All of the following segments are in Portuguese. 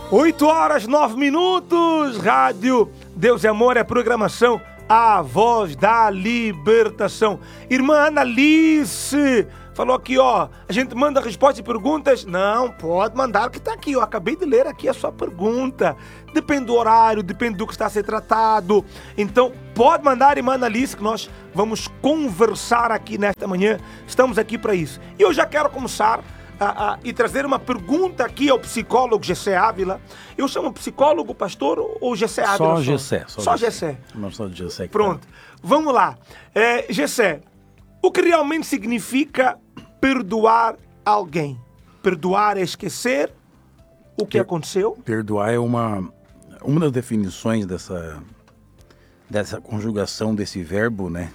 8h09, Rádio Deus e Amor, é programação A Voz da Libertação. Irmã Analice falou aqui, ó, a gente manda respostas e perguntas? Não, pode mandar que tá aqui, eu acabei de ler aqui a sua pergunta. Depende do horário, depende do que está a ser tratado. Então, pode mandar, irmã Analice, que nós vamos conversar aqui nesta manhã. Estamos aqui para isso. E eu já quero começar e trazer uma pergunta aqui ao psicólogo Gessé Ávila. Eu chamo psicólogo, pastor, ou Gessé Ávila? Só Gessé. Só Gessé. Não só Gessé. Pronto, vamos lá. Gessé, o que realmente significa perdoar alguém? Perdoar é esquecer o que aconteceu? Perdoar é uma das definições dessa conjugação desse verbo, né?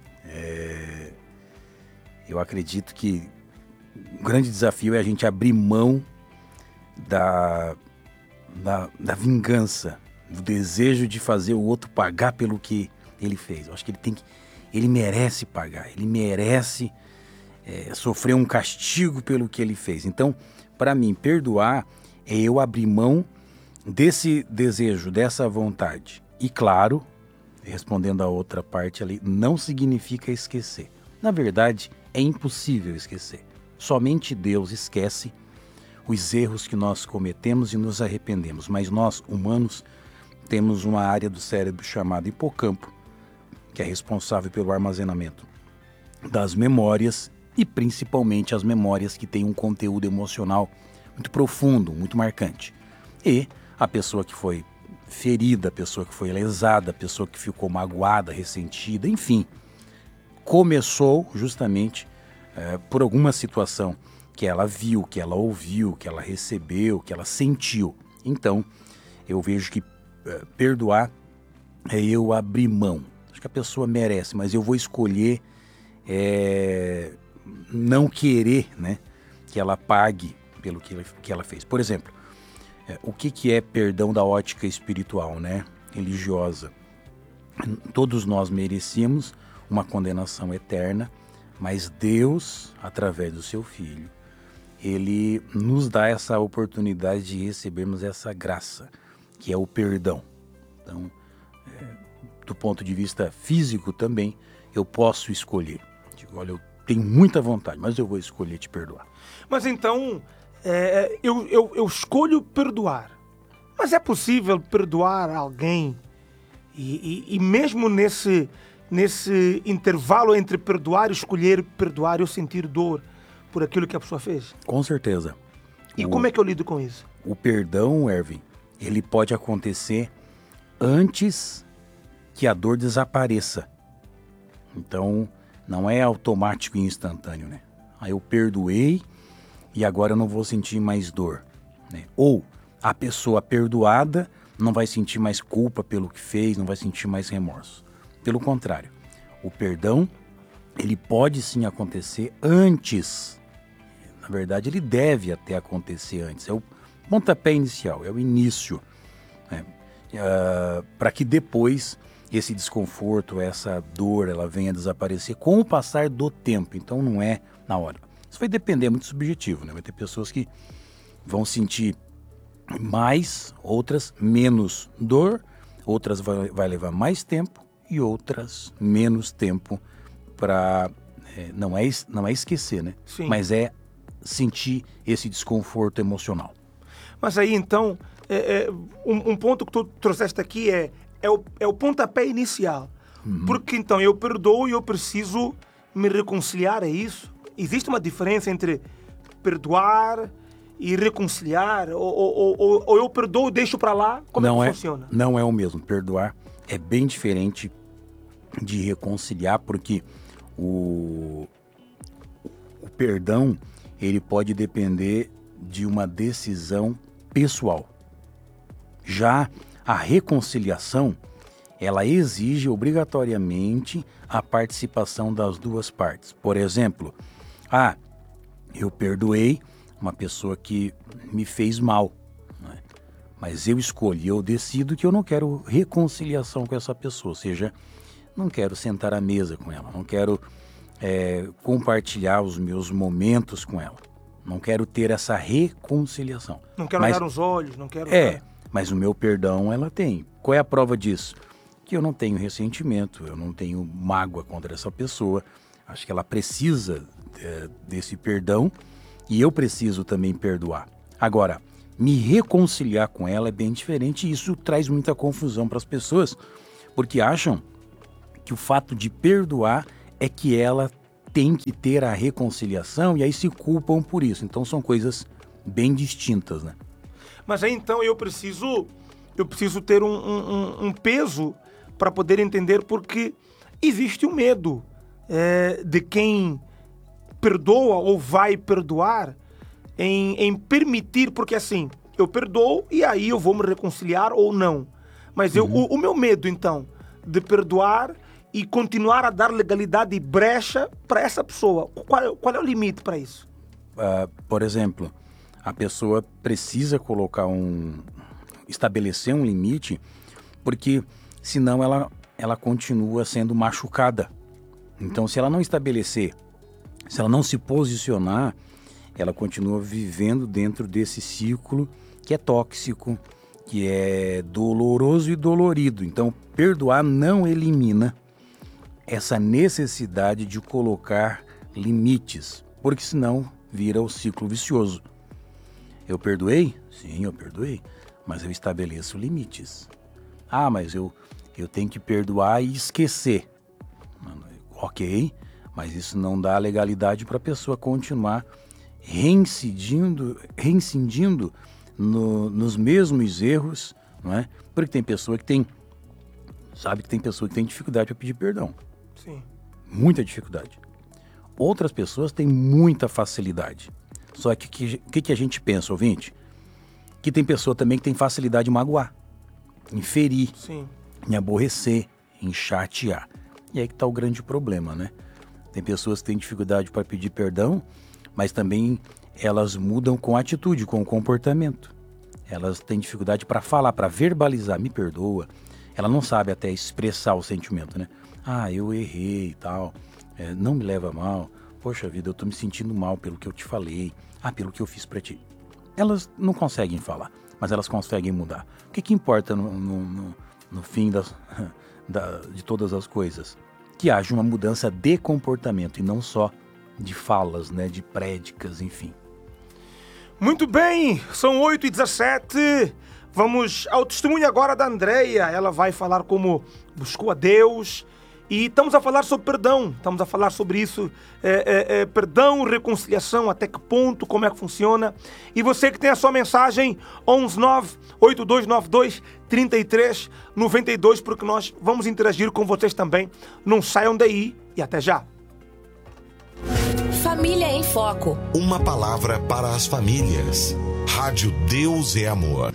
Eu acredito que o grande desafio é a gente abrir mão da vingança, do desejo de fazer o outro pagar pelo que ele fez. Eu acho que ele merece pagar, ele merece sofrer um castigo pelo que ele fez. Então, para mim, perdoar é eu abrir mão desse desejo, dessa vontade. E claro, respondendo a outra parte ali, não significa esquecer. Na verdade, é impossível esquecer. Somente Deus esquece os erros que nós cometemos e nos arrependemos. Mas nós, humanos, temos uma área do cérebro chamada hipocampo, que é responsável pelo armazenamento das memórias e principalmente as memórias que têm um conteúdo emocional muito profundo, muito marcante. E a pessoa que foi ferida, a pessoa que foi lesada, a pessoa que ficou magoada, ressentida, enfim, começou justamente por alguma situação que ela viu, que ela ouviu, que ela recebeu, que ela sentiu. Então, eu vejo que perdoar é eu abrir mão. Acho que a pessoa merece, mas eu vou escolher não querer, né, que ela pague pelo que ela fez. Por exemplo, o que é perdão da ótica espiritual, né, religiosa? Todos nós merecíamos uma condenação eterna, mas Deus, através do seu Filho, Ele nos dá essa oportunidade de recebermos essa graça, que é o perdão. Então, do ponto de vista físico também, eu posso escolher. Digo, olha, eu tenho muita vontade, mas eu vou escolher te perdoar. Mas então, eu escolho perdoar. Mas é possível perdoar alguém e mesmo nesse intervalo entre perdoar e escolher perdoar, eu sentir dor por aquilo que a pessoa fez? Com certeza. E como é que eu lido com isso? O perdão, Erwin, ele pode acontecer antes que a dor desapareça. Então, não é automático e instantâneo, né? Aí eu perdoei e agora eu não vou sentir mais dor, né? Ou a pessoa perdoada não vai sentir mais culpa pelo que fez, não vai sentir mais remorso. Pelo contrário, o perdão, ele pode sim acontecer antes. Na verdade, ele deve até acontecer antes. É o pontapé inicial, é o início. Né? Para que depois esse desconforto, essa dor, ela venha a desaparecer com o passar do tempo. Então não é na hora. Isso vai depender, é muito subjetivo, né? Vai ter pessoas que vão sentir mais, outras menos dor, outras vai levar mais tempo, e outras menos tempo para... não é esquecer, né? Sim. Mas é sentir esse desconforto emocional. Mas aí, então, um ponto que tu trouxeste aqui é o pontapé inicial. Uhum. Porque, então, eu perdoo e eu preciso me reconciliar, é isso? Existe uma diferença entre perdoar e reconciliar? Ou eu perdoo e deixo para lá? Como é que funciona? Não é o mesmo. Perdoar é bem diferente de reconciliar, porque o perdão, ele pode depender de uma decisão pessoal. Já a reconciliação, ela exige obrigatoriamente a participação das duas partes. Por exemplo, eu perdoei uma pessoa que me fez mal, né? Mas eu escolhi, eu decido que eu não quero reconciliação com essa pessoa, ou seja, não quero sentar à mesa com ela, não quero compartilhar os meus momentos com ela. Não quero ter essa reconciliação. Não quero olhar nos olhos, não quero... Mas o meu perdão ela tem. Qual é a prova disso? Que eu não tenho ressentimento, eu não tenho mágoa contra essa pessoa. Acho que ela precisa desse perdão e eu preciso também perdoar. Agora, me reconciliar com ela é bem diferente e isso traz muita confusão para as pessoas, porque acham que o fato de perdoar é que ela tem que ter a reconciliação e aí se culpam por isso. Então são coisas bem distintas, né? Mas aí então eu preciso ter um peso para poder entender, porque existe um medo de quem perdoa ou vai perdoar em permitir, porque assim, eu perdoo e aí eu vou me reconciliar ou não. Mas o meu medo então de perdoar e continuar a dar legalidade e brecha para essa pessoa, qual é o limite para isso? Por exemplo, a pessoa precisa estabelecer um limite, porque senão ela continua sendo machucada. Então, se ela não estabelecer, se ela não se posicionar, ela continua vivendo dentro desse ciclo que é tóxico, que é doloroso e dolorido. Então, perdoar não elimina essa necessidade de colocar limites, porque senão vira o ciclo vicioso. Eu perdoei? Sim, eu perdoei, mas eu estabeleço limites. Mas eu tenho que perdoar e esquecer. Ok, mas isso não dá legalidade para a pessoa continuar reincidindo nos mesmos erros, não é? Porque tem pessoa que tem dificuldade para pedir perdão. Sim. Muita dificuldade. Outras pessoas têm muita facilidade. Só que o que a gente pensa, ouvinte? Que tem pessoa também que tem facilidade em magoar, em ferir, sim, em aborrecer, em chatear. E aí que está o grande problema, né? Tem pessoas que têm dificuldade para pedir perdão, mas também elas mudam com atitude, com comportamento. Elas têm dificuldade para falar, para verbalizar, me perdoa. Ela não sabe até expressar o sentimento, né? Eu errei e tal, não me leva a mal. Poxa vida, eu tô me sentindo mal pelo que eu te falei, pelo que eu fiz para ti. Elas não conseguem falar, mas elas conseguem mudar. O que importa no fim de todas as coisas? Que haja uma mudança de comportamento e não só de falas, né, de prédicas, enfim. Muito bem, são 8h17. Vamos ao testemunho agora da Andreia. Ela vai falar como buscou a Deus. E estamos a falar sobre perdão, estamos a falar sobre isso, perdão, reconciliação, até que ponto, como é que funciona. E você que tem a sua mensagem, 119-8292-3392, porque nós vamos interagir com vocês também. Não saiam daí e até já. Família em Foco. Uma palavra para as famílias. Rádio Deus é Amor.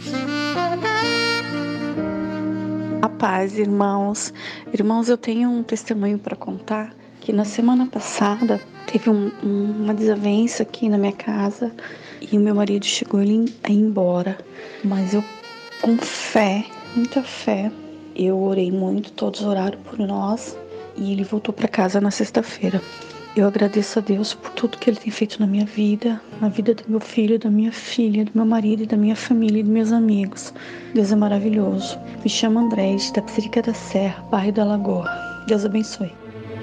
A paz, irmãos. Irmãos, eu tenho um testemunho para contar, que na semana passada teve uma desavença aqui na minha casa e o meu marido chegou a ir embora. Mas eu, com fé, muita fé, eu orei muito, todos oraram por nós e ele voltou para casa na sexta-feira. Eu agradeço a Deus por tudo que Ele tem feito na minha vida, na vida do meu filho, da minha filha, do meu marido, da minha família e dos meus amigos. Deus é maravilhoso. Me chamo André, de Tapicerica da Serra, bairro da Lagoa. Deus abençoe.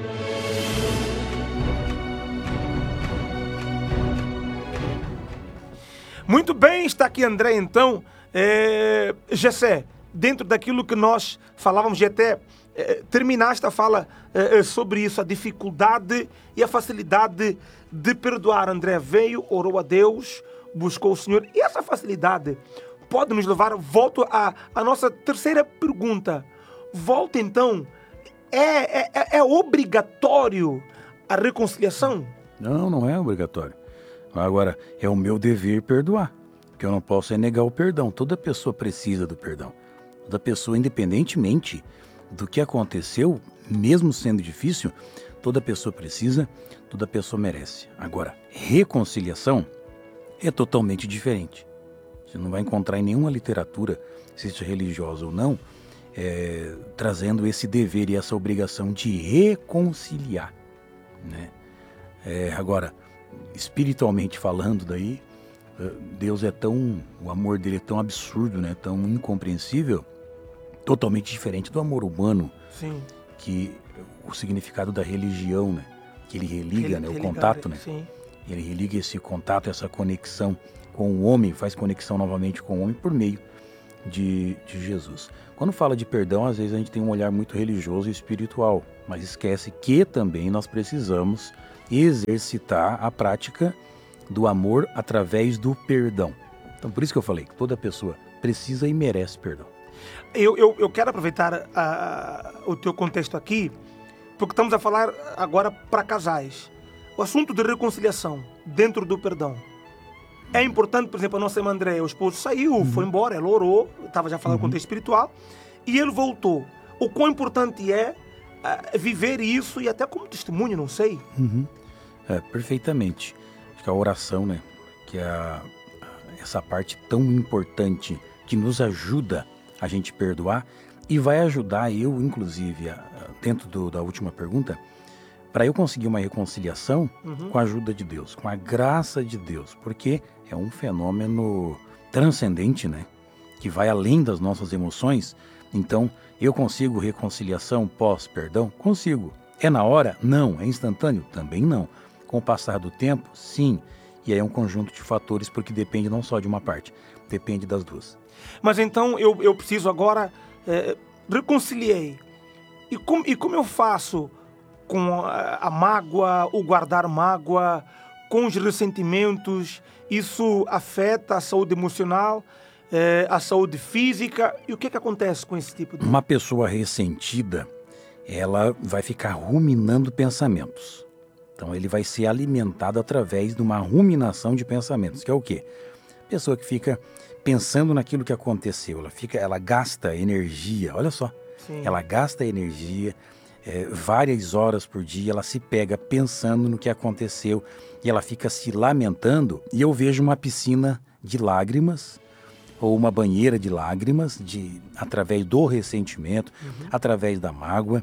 Muito bem, está aqui André então. Gessé, dentro daquilo que nós falávamos, e até terminaste a fala sobre isso, a dificuldade e a facilidade de perdoar. André veio, orou a Deus, buscou o Senhor. E essa facilidade pode nos levar, volto à nossa terceira pergunta. Volta então, é obrigatório a reconciliação? Não, não é obrigatório. Agora, é o meu dever perdoar. O que eu não posso é negar o perdão. Toda pessoa precisa do perdão. Toda pessoa, independentemente do que aconteceu, mesmo sendo difícil, toda pessoa precisa, toda pessoa merece. Agora, reconciliação é totalmente diferente. Você não vai encontrar em nenhuma literatura, seja religiosa ou não, trazendo esse dever e essa obrigação de reconciliar, né? Agora, espiritualmente falando daí, Deus o amor dele é tão absurdo, né? Tão incompreensível, totalmente diferente do amor humano. Sim. Que o significado da religião, né? Que ele religa, né? O contato, né? Sim. Ele religa esse contato, essa conexão com o homem, faz conexão novamente com o homem por meio de Jesus. Quando fala de perdão, às vezes a gente tem um olhar muito religioso e espiritual, mas esquece que também nós precisamos exercitar a prática do amor através do perdão. Então, por isso que eu falei que toda pessoa precisa e merece perdão. Eu quero aproveitar o teu contexto aqui, porque estamos a falar agora para casais. O assunto de reconciliação dentro do perdão. É importante, por exemplo, a nossa irmã Andréia, o esposo saiu, foi embora, ela orou, estava já falando do contexto espiritual, e ele voltou. O quão importante é viver isso e até como testemunho, não sei. Perfeitamente. Acho que a oração, né, que é essa parte tão importante que nos ajuda a gente perdoar e vai ajudar eu, inclusive, dentro da última pergunta, para eu conseguir uma reconciliação com a ajuda de Deus, com a graça de Deus, porque é um fenômeno transcendente, né? Que vai além das nossas emoções. Então, eu consigo reconciliação pós-perdão? Consigo. É na hora? Não. É instantâneo? Também não. Com o passar do tempo? Sim. E aí é um conjunto de fatores, porque depende não só de uma parte, depende das duas. Mas então eu preciso agora, reconciliei. E como eu faço com a mágoa, o guardar mágoa, com os ressentimentos? Isso afeta a saúde emocional, a saúde física? E o que acontece com esse tipo de... Uma pessoa ressentida, ela vai ficar ruminando pensamentos. Então ele vai ser alimentado através de uma ruminação de pensamentos, que é o quê? Pessoa que fica pensando naquilo que aconteceu, ela gasta energia, olha só. Sim. Ela gasta energia, várias horas por dia, ela se pega pensando no que aconteceu e ela fica se lamentando, e eu vejo uma piscina de lágrimas ou uma banheira de lágrimas através do ressentimento, através da mágoa,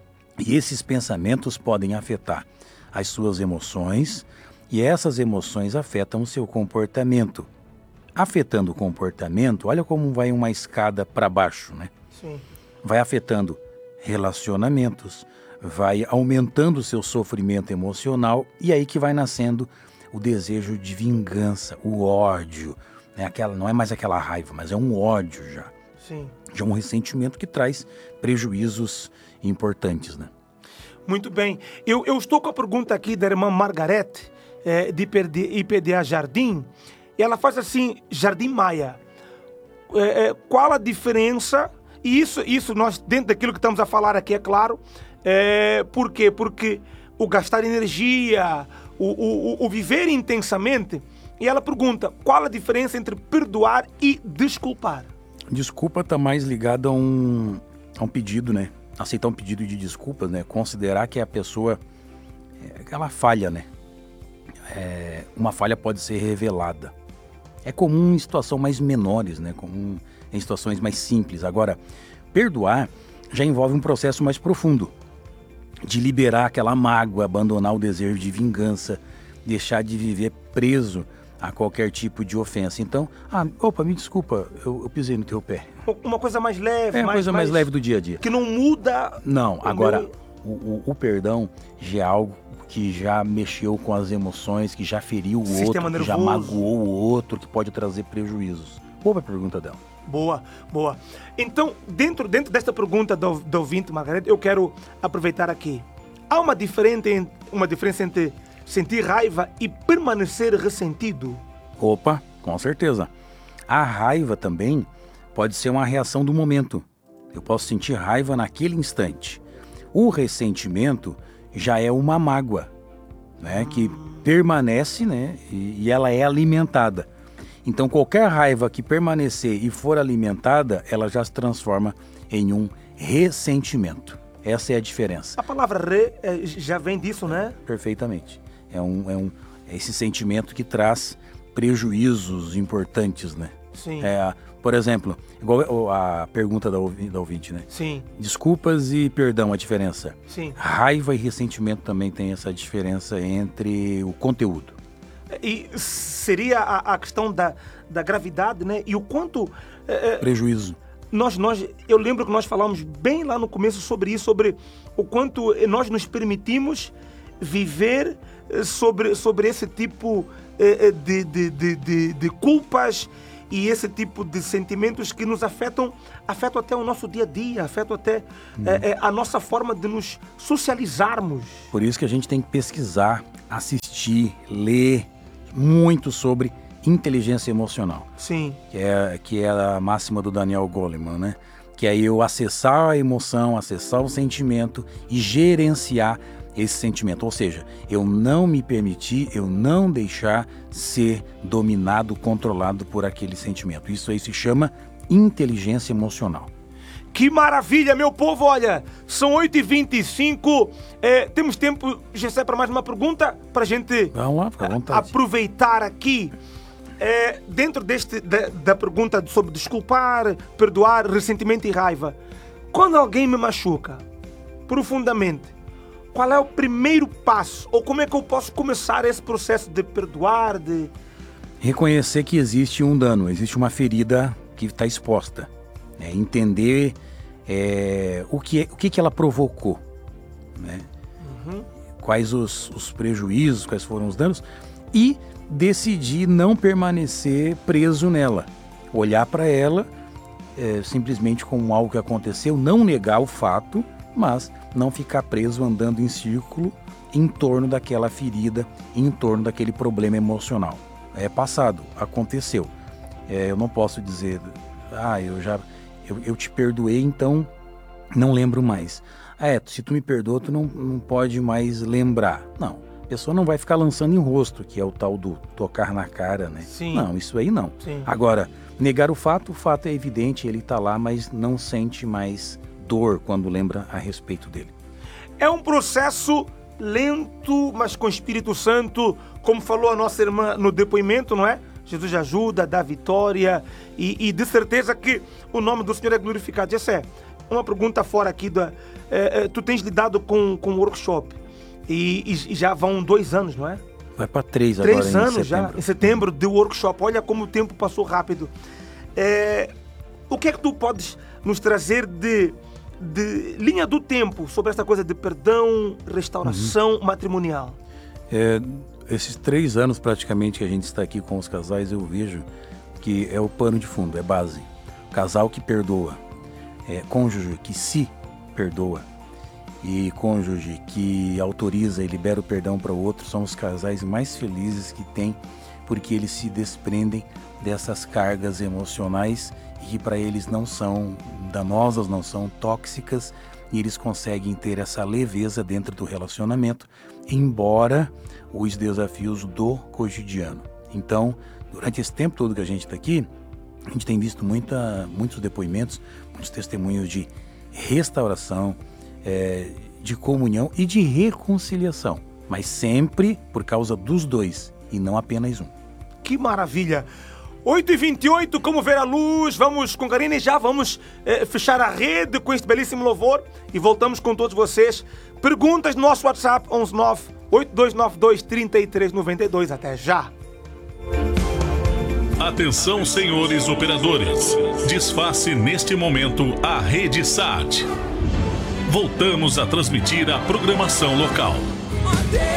e esses pensamentos podem afetar as suas emoções, e essas emoções afetam o seu comportamento. Afetando o comportamento, olha como vai uma escada para baixo, né? Sim. Vai afetando relacionamentos, vai aumentando o seu sofrimento emocional, e aí que vai nascendo o desejo de vingança, o ódio, né? Não é mais aquela raiva, mas é um ódio já. Sim. Já um ressentimento que traz prejuízos importantes, né? Muito bem. Eu estou com a pergunta aqui da irmã Margarete, de IPDA Jardim, e ela faz assim, Jardim Maia. Qual a diferença? E isso nós, dentro daquilo que estamos a falar aqui, é claro. Por quê? Porque o gastar energia, o viver intensamente. E ela pergunta, qual a diferença entre perdoar e desculpar? Desculpa está mais ligado a um pedido, né? Aceitar um pedido de desculpas, né? Considerar que a pessoa, ela falha, né? Uma falha pode ser revelada. É comum em situações mais menores, né? Comum em situações mais simples. Agora, perdoar já envolve um processo mais profundo de liberar aquela mágoa, abandonar o desejo de vingança, deixar de viver preso a qualquer tipo de ofensa. Então, me desculpa, eu pisei no teu pé. Uma coisa mais leve. Uma coisa mais leve do dia a dia. Que não muda... Não, agora, o perdão já é algo que já mexeu com as emoções, que já feriu o outro, nervoso. Que já magoou o outro, que pode trazer prejuízos. Boa a pergunta dela. Boa. Então, dentro desta pergunta do ouvinte, Margarete, eu quero aproveitar aqui. Há uma diferença entre sentir raiva e permanecer ressentido? Opa, com certeza. A raiva também pode ser uma reação do momento. Eu posso sentir raiva naquele instante. O ressentimento já é uma mágoa, né, que permanece, né, e ela é alimentada. Então, qualquer raiva que permanecer e for alimentada, ela já se transforma em um ressentimento. Essa é a diferença. A palavra já vem disso, né? Perfeitamente. É esse sentimento que traz prejuízos importantes, né? Sim. Por exemplo, igual a pergunta da ouvinte, né? Sim. Desculpas e perdão, a diferença. Sim. Raiva e ressentimento também tem essa diferença entre o conteúdo. E seria a questão da gravidade, né? E o quanto... Prejuízo. Eu lembro que nós falamos bem lá no começo sobre isso, sobre o quanto nós nos permitimos viver sobre esse tipo de culpas e esse tipo de sentimentos que nos afetam até o nosso dia a dia, afetam até a nossa forma de nos socializarmos. Por isso que a gente tem que pesquisar, assistir, ler muito sobre inteligência emocional. Sim. Que é a máxima do Daniel Goleman, né? Que é eu acessar a emoção, acessar o sentimento e gerenciar esse sentimento. Ou seja, eu não me permitir, eu não deixar ser dominado, controlado por aquele sentimento. Isso aí se chama inteligência emocional. Que maravilha, meu povo! Olha, são 8h25. Temos tempo, Gessé, para mais uma pergunta? Para a gente Vamos lá, fica à vontade. Aproveitar aqui. Dentro da pergunta sobre desculpar, perdoar, ressentimento e raiva. Quando alguém me machuca profundamente, qual é o primeiro passo? Ou como é que eu posso começar esse processo de perdoar, de... Reconhecer que existe um dano, existe uma ferida que está exposta. Entender o que ela provocou, né? Quais os prejuízos, quais foram os danos, e decidir não permanecer preso nela. Olhar para ela simplesmente como algo que aconteceu, não negar o fato, mas não ficar preso andando em círculo em torno daquela ferida, em torno daquele problema emocional. É passado, aconteceu. Eu não posso dizer, eu te perdoei, então não lembro mais. Se tu me perdoou, tu não pode mais lembrar. Não, a pessoa não vai ficar lançando em rosto, que é o tal do tocar na cara, né? Sim. Não, isso aí não. Sim. Agora, negar o fato é evidente, ele está lá, mas não sente mais dor quando lembra a respeito dele. É um processo lento, mas com o Espírito Santo, como falou a nossa irmã no depoimento, não é? Jesus ajuda, dá vitória e de certeza que o nome do Senhor é glorificado. Essa é uma pergunta fora aqui. Tu tens lidado com workshop e já vão 2 anos, não é? Vai para 3 agora, 3 anos em já, em setembro, de workshop. Olha como o tempo passou rápido. O que é que tu podes nos trazer de linha do tempo sobre essa coisa de perdão, restauração matrimonial? Esses 3 anos praticamente que a gente está aqui com os casais, eu vejo que é o pano de fundo, é base. Casal que perdoa, cônjuge que se perdoa e cônjuge que autoriza e libera o perdão para o outro são os casais mais felizes que tem, porque eles se desprendem dessas cargas emocionais e que para eles não são danosas, não são tóxicas, e eles conseguem ter essa leveza dentro do relacionamento, embora os desafios do cotidiano. Então, durante esse tempo todo que a gente está aqui, a gente tem visto muitos depoimentos, muitos testemunhos de restauração, de comunhão e de reconciliação, mas sempre por causa dos dois e não apenas um. Que maravilha! 8h28, como ver a luz, vamos com Karine, já vamos fechar a rede com este belíssimo louvor e voltamos com todos vocês. Perguntas no nosso WhatsApp 119-8292-3392. Até já! Atenção, senhores operadores. Desface neste momento a rede SAT. Voltamos a transmitir a programação local.